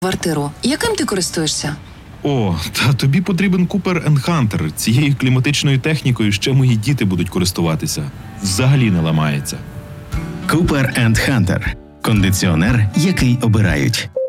квартиру. Яким ти користуєшся? О, та тобі потрібен Cooper & Hunter. Цією кліматичною технікою ще мої діти будуть користуватися. Взагалі не ламається. Cooper & Hunter. Кондиціонер, який обирають.